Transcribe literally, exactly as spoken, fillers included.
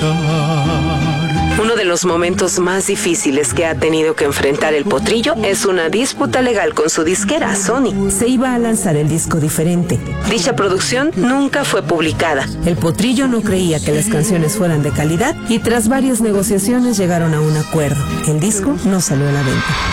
cantar. Uno de los momentos más difíciles que ha tenido que enfrentar el Potrillo es una disputa legal con su disquera, Sony. Se iba a lanzar el disco diferente. Dicha producción nunca fue publicada. El Potrillo no creía que las canciones fueran de calidad y tras varias negociaciones llegaron a un acuerdo. El disco no salió a la venta.